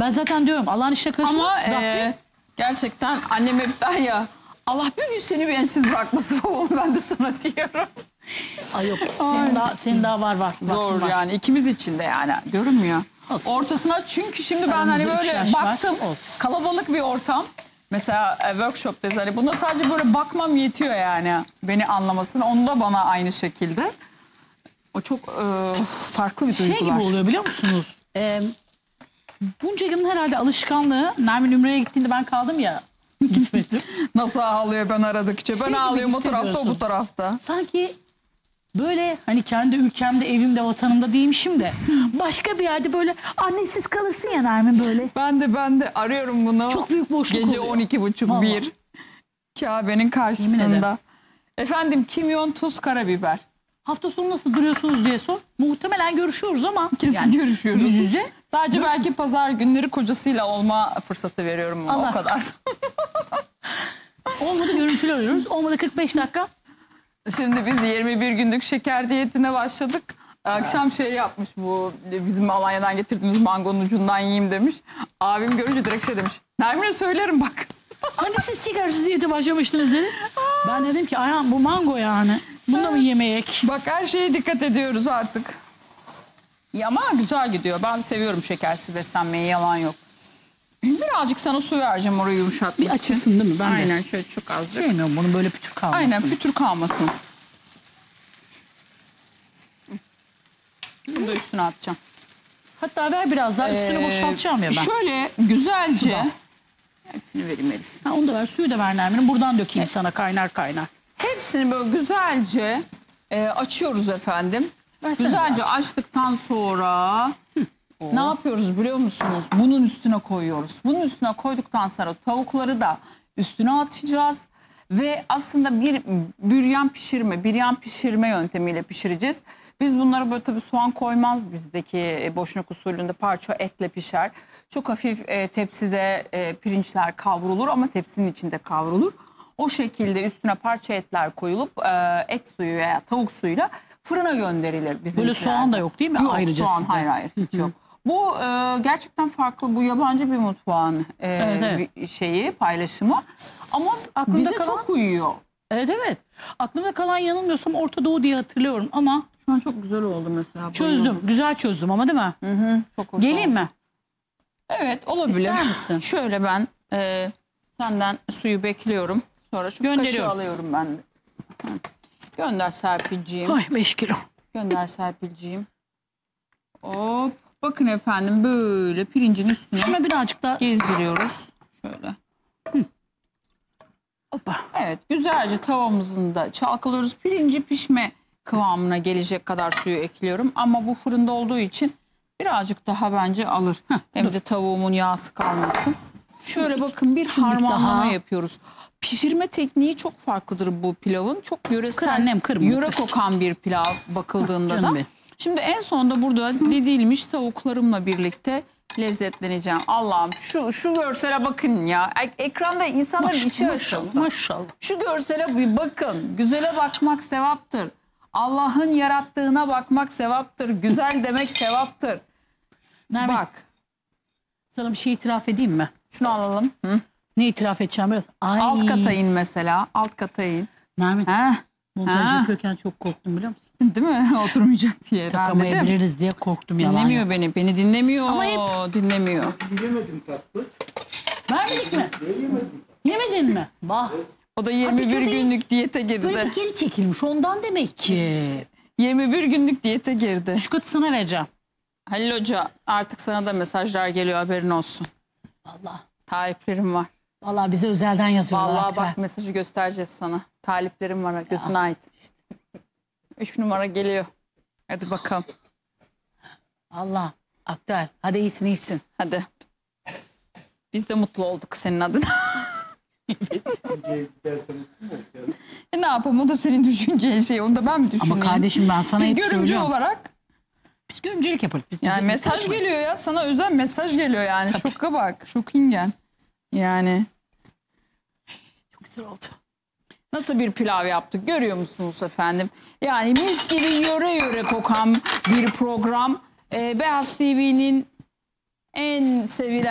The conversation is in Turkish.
Ben zaten diyorum Allah'ın işine karışmaz. Ama gerçekten annem hep der ya, Allah bir gün seni bensiz bırakmasın babam, ben de sana diyorum. Ay yok, senin daha var. Zor var. yani ikimiz için de yani, diyorum ya. Olsun. Ortasına, çünkü şimdi ben Aramızda hani 3 böyle yaş var, baktım, olsun. kalabalık bir ortam. Mesela workshop'tayız, hani buna sadece böyle bakmam yetiyor yani beni anlamasını. Onu da bana aynı şekilde. O çok farklı bir duygular. Şey gibi oluyor biliyor musunuz? Bunca yılın herhalde alışkanlığı. Nermin Ümre'ye gittiğinde ben kaldım ya. Gitmedim. Nasıl ağlıyor ben aradıkça. Ben gibi ağlıyorum o tarafta, o bu hissediyorsun. tarafta. Sanki böyle hani kendi ülkemde, evimde, vatanımda değilmişim de başka bir yerde böyle annesiz kalırsın ya Nermin böyle. Ben de arıyorum bunu. Çok büyük boşluk Gece oluyor. 12.30-1 Kabe'nin Yemin karşısında. ederim. Efendim kimyon, tuz, karabiber. Hafta sonu nasıl duruyorsunuz diye sor. Muhtemelen görüşüyoruz ama. Kesin görüşüyoruz. Yüz yüze. Sadece belki pazar günleri kocasıyla olma fırsatı veriyorum ona, Allah. o kadar. Olmadı görüntülü arıyoruz. Olmadı 45 dakika. Şimdi biz 21 günlük şeker diyetine başladık. Akşam şey yapmış, bu bizim Alanya'dan getirdiğimiz mangonun ucundan yiyeyim demiş. Abim görünce direkt şey demiş. Nermin'e söylerim bak. Hani siz şekersiz diyete başlamıştınız dedi. Ben dedim ki ayağım bu mango yani. Bunda mı yemeyek? Bak her şeye dikkat ediyoruz artık. Ya ama güzel gidiyor. Ben seviyorum şekersiz beslenmeyi, yalan yok. Birazcık sana su vereceğim orayı yumuşatmak Bir için. açılsın değil mi? Ben de. Aynen, şöyle çok azıcık. Sevmiyorum bunu böyle pütür kalmasın. Aynen, pütür kalmasın. Bunu da üstüne atacağım. Hatta ver biraz daha üstünü boşaltacağım ya ben. Şöyle güzelce. Suda. Hepsini vereyim Melis. Ha, onu da ver, suyu da ver Nermin'im. Buradan dökeyim sana kaynar. Hepsini böyle güzelce açıyoruz efendim. Versene Güzelce birazcık. açtıktan sonra ne yapıyoruz biliyor musunuz? Bunun üstüne koyuyoruz. Bunun üstüne koyduktan sonra tavukları da üstüne atacağız. Ve aslında bir büryan pişirme yöntemiyle pişireceğiz. Biz bunlara böyle tabii soğan koymaz, bizdeki boşnak usulünde parça etle pişer. Çok hafif tepside pirinçler kavrulur ama tepsinin içinde kavrulur. O şekilde üstüne parça etler koyulup et suyu veya tavuk suyuyla fırına gönderilir. Böyle soğan da yok değil mi? Yok, Ayrıca soğan sizde. hayır hiç yok. Bu gerçekten farklı, bu yabancı bir mutfağın Evet. bir şeyi, paylaşımı. Ama Aklımda bize kalan- çok uyuyor. Evet. Aklımda kalan yanılmıyorsam Orta Doğu diye hatırlıyorum ama Şu an çok güzel oldu mesela. çözdüm. Güzel çözdüm ama değil mi? Çok hoş Geleyim oldu. mi? Evet, olabilir. İster misin? Şöyle ben senden suyu bekliyorum. Sonra şu kaşığı Gönderiyorum. alıyorum ben de. Hı. Gönder Serpilciğim. Ay 5 kilo. Gönder Serpilciğim. Hop. Bakın efendim, böyle pirincin üstüne Şuna birazcık daha. gezdiriyoruz. Şöyle. Hoppa. Evet, güzelce tavamızın da çalkalıyoruz. Pirinci pişme kıvamına gelecek kadar suyu ekliyorum. Ama bu fırında olduğu için birazcık daha bence alır. Hem de tavuğumun yağsı kalmasın. Şöyle bakın, bir harmanlama daha. yapıyoruz. Pişirme tekniği çok farklıdır bu pilavın. Çok Kır yöresel, annem, kırma. yöre kokan bir pilav bakıldığında Canım da. benim. Şimdi en sonunda burada didilmiş tavuklarımla birlikte lezzetleneceğim. Allah'ım şu görsele bakın ya. Ekranda insanların içi açılsın. Maşallah. Şu görsele bir bakın. Güzele bakmak sevaptır. Allah'ın yarattığına bakmak sevaptır. Güzel demek sevaptır. Nermin, Bak. sana bir şey itiraf edeyim mi? Şunu alalım. Hı? Ne itiraf edeceğim biraz? Ay. Alt kata in mesela. Alt kata in. Nermin, Heh. montaj Ha. yapıyorken çok korktum biliyor musun? Değil mi? Oturmayacak diye. Ben dedim. Takamayabiliriz diye korktum yalan. Dinlemiyor beni. Beni dinlemiyor. Ama hep- Dinlemiyor. Yemedim tatlı. Vermedik mi? Yemedim. Yemedin mi? Bah. O da 21 köpeği günlük diyete Böyle girdi. bir geri çekilmiş ondan demek ki. 21 günlük diyete girdi. Şu katı sana vereceğim. Halil Hoca, artık sana da mesajlar geliyor, haberin olsun. Vallahi. Taliplerim var. Vallahi bize özelden yazıyorlar. Vallahi Akfer. bak, mesajı göstereceğiz sana. Taliplerim var, gözüne ait. 3 numara geliyor. Hadi bakalım. Allah. Aktar. Hadi iyisin. Hadi. Biz de mutlu olduk senin adına. Şimdi gidersen mutlu mu olacağız? Ne yapalım, o da senin düşüneceğin şey. Onu da ben mi düşüneyim? Ama kardeşim ben sana Biz hep görümcü söylüyorum. olarak Biz görümcelik yaparız. Biz yani biz mesaj karışmayız. geliyor ya. Sana özel mesaj geliyor yani. Şoka bak. Şokingen. Yani. Çok güzel oldu. Nasıl bir pilav yaptık görüyor musunuz efendim? Yani mis gibi yöre kokan bir program. Beyaz TV'nin en sevilen